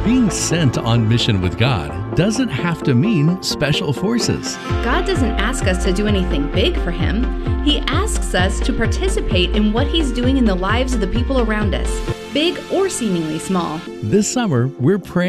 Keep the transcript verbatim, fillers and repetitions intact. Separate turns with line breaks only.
Being sent on mission with God doesn't have to mean special forces.
God doesn't ask us to do anything big for Him. He asks us to participate in what He's doing in the lives of the people around us, big or seemingly small.
This summer, we're praying